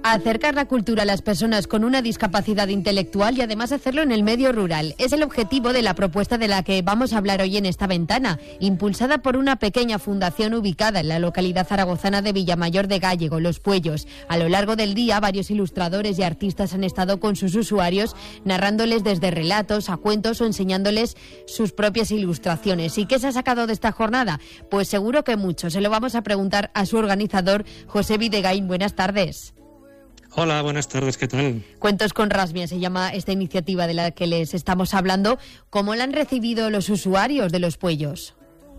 Acercar la cultura a las personas con una discapacidad intelectual y además hacerlo en el medio rural. Es el objetivo de la propuesta de la que vamos a hablar hoy en esta ventana, impulsada por una pequeña fundación ubicada en la localidad zaragozana de Villamayor de Gállego, Los Puellos. A lo largo del día, varios ilustradores y artistas han estado con sus usuarios, narrándoles desde relatos a cuentos o enseñándoles sus propias ilustraciones. ¿Y qué se ha sacado de esta jornada? Pues seguro que mucho. Se lo vamos a preguntar a su organizador, José Videgain. Buenas tardes. Hola, buenas tardes, ¿qué tal? Cuentos con Rasmia se llama esta iniciativa de la que les estamos hablando. ¿Cómo la han recibido los usuarios de Los Puellos?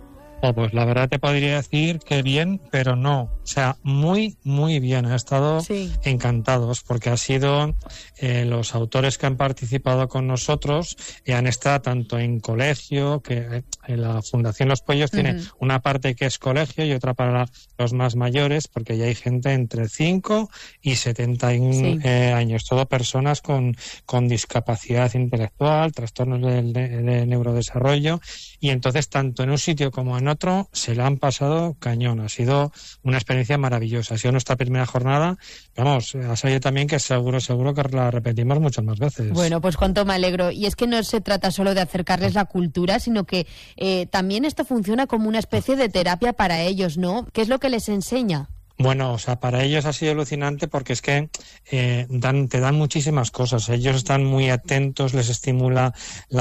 Pues la verdad te podría decir que bien, pero no. O sea, muy, muy bien. Han estado encantados porque ha sido los autores que han participado con nosotros y han estado tanto en colegio, que en la Fundación Los Puellos tiene una parte que es colegio y otra para los más mayores, porque ya hay gente entre 5 y 71 años. Todo personas con discapacidad intelectual, trastornos de neurodesarrollo. Y entonces, tanto en un sitio como en otro, se la han pasado cañón. Ha sido una experiencia maravillosa. Ha sido nuestra primera jornada. Vamos, ha salido también que seguro que la repetimos muchas más veces. Bueno, pues cuánto me alegro. Y es que no se trata solo de acercarles la cultura, sino que también esto funciona como una especie de terapia para ellos, ¿no? ¿Qué es lo que les enseña? Bueno, o sea, para ellos ha sido alucinante porque es que te dan muchísimas cosas. Ellos están muy atentos, les estimula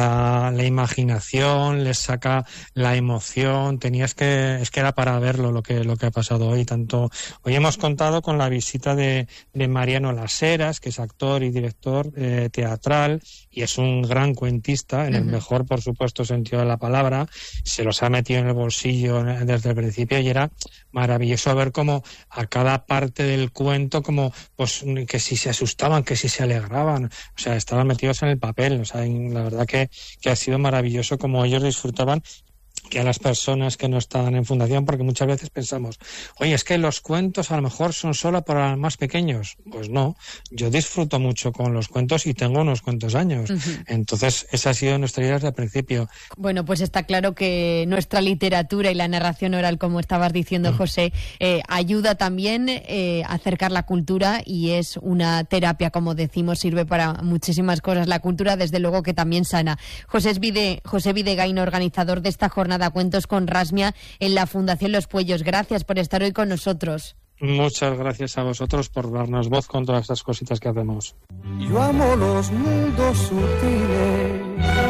la imaginación, les saca la emoción. Es que era para verlo lo que ha pasado hoy. Hoy hemos contado con la visita de Mariano Las Heras, que es actor y director teatral y es un gran cuentista, en el mejor, por supuesto, sentido de la palabra. Se los ha metido en el bolsillo desde el principio y era maravilloso ver cómo a cada parte del cuento, como pues que si se asustaban, que si se alegraban, o sea, estaban metidos en el papel. O sea, la verdad que ha sido maravilloso como ellos disfrutaban, que a las personas que no estaban en fundación, porque muchas veces pensamos, oye, es que los cuentos a lo mejor son solo para los más pequeños. Pues no, yo disfruto mucho con los cuentos y tengo unos cuantos años. Entonces, esa ha sido nuestra idea desde el principio. Bueno, pues está claro que nuestra literatura y la narración oral, como estabas diciendo, José, ayuda también a acercar la cultura y es una terapia, como decimos, sirve para muchísimas cosas. La cultura, desde luego, que también sana. José Videgain, organizador de esta jornada Cuentos con Rasmia en la Fundación Los Puellos. Gracias por estar hoy con nosotros. Muchas gracias a vosotros por darnos voz con todas estas cositas que hacemos. Yo amo los mundos sutiles,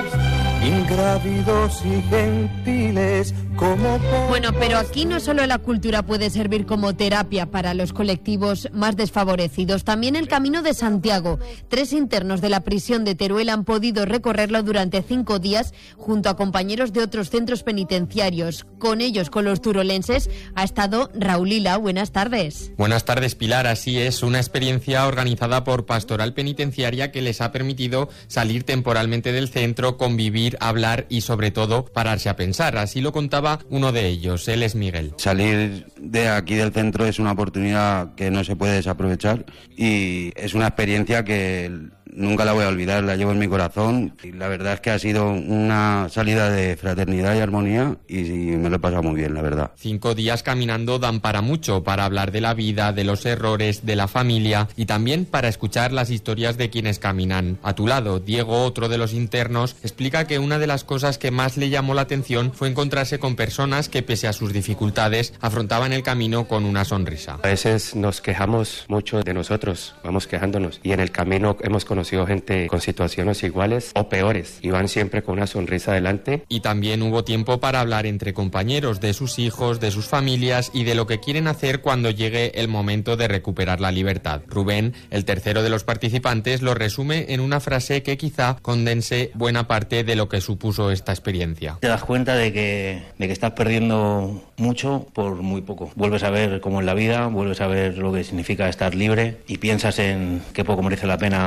ingrávidos y gentiles como... Bueno, pero aquí no solo la cultura puede servir como terapia para los colectivos más desfavorecidos, también el Camino de Santiago. 3 internos de la prisión de Teruel han podido recorrerlo durante 5 días junto a compañeros de otros centros penitenciarios. Con ellos, con los turolenses, ha estado Raúl Lila. Buenas tardes. Buenas tardes, Pilar. Así es, una experiencia organizada por Pastoral Penitenciaria que les ha permitido salir temporalmente del centro, convivir, hablar y sobre todo pararse a pensar. Así lo contaba uno de ellos. Él es Miguel. Salir de aquí del centro es una oportunidad que no se puede desaprovechar y es una experiencia que nunca la voy a olvidar, la llevo en mi corazón y la verdad es que ha sido una salida de fraternidad y armonía y me lo he pasado muy bien, la verdad. 5 días caminando dan para mucho, para hablar de la vida, de los errores, de la familia y también para escuchar las historias de quienes caminan. A tu lado, Diego, otro de los internos, explica que una de las cosas que más le llamó la atención fue encontrarse con personas que, pese a sus dificultades, afrontaban el camino con una sonrisa. A veces nos quejamos mucho de nosotros, vamos quejándonos y en el camino hemos conocido gente con situaciones iguales o peores y van siempre con una sonrisa delante. Y también hubo tiempo para hablar entre compañeros de sus hijos, de sus familias y de lo que quieren hacer cuando llegue el momento de recuperar la libertad. Rubén, el tercero de los participantes, lo resume en una frase que quizá condense buena parte de lo que supuso esta experiencia. Te das cuenta de que estás perdiendo mucho por muy poco. Vuelves a ver cómo es la vida, vuelves a ver lo que significa estar libre y piensas en qué poco merece la pena meter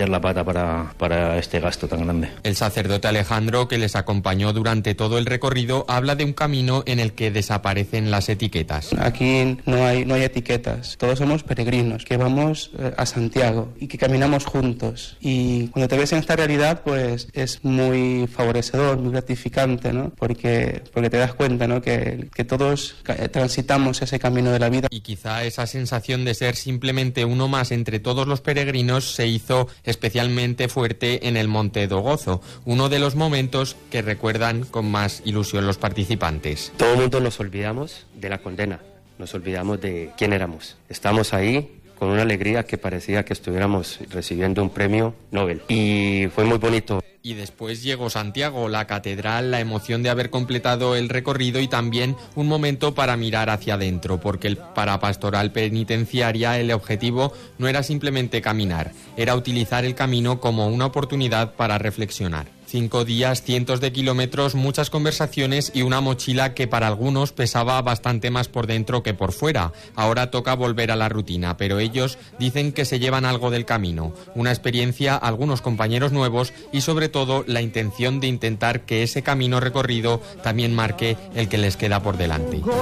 meter la pata para este gasto tan grande. El sacerdote Alejandro, que les acompañó durante todo el recorrido, habla de un camino en el que desaparecen las etiquetas. Aquí no hay etiquetas, todos somos peregrinos que vamos a Santiago y que caminamos juntos, y cuando te ves en esta realidad pues es muy favorecedor, muy gratificante, ¿no? Porque te das cuenta, ¿no? que todos transitamos ese camino de la vida. Y quizá esa sensación de ser simplemente uno más entre todos los peregrinos se hizo especialmente fuerte en el Monte do Gozo, uno de los momentos que recuerdan con más ilusión los participantes. Todo el mundo nos olvidamos de la condena, nos olvidamos de quién éramos. Estamos ahí con una alegría que parecía que estuviéramos recibiendo un premio Nobel, y fue muy bonito. Y después llegó Santiago, la catedral, la emoción de haber completado el recorrido y también un momento para mirar hacia adentro, porque para Pastoral Penitenciaria el objetivo no era simplemente caminar, era utilizar el camino como una oportunidad para reflexionar. 5 días, cientos de kilómetros, muchas conversaciones y una mochila que para algunos pesaba bastante más por dentro que por fuera. Ahora toca volver a la rutina, pero ellos dicen que se llevan algo del camino, una experiencia, algunos compañeros nuevos y sobre todo la intención de intentar que ese camino recorrido también marque el que les queda por delante.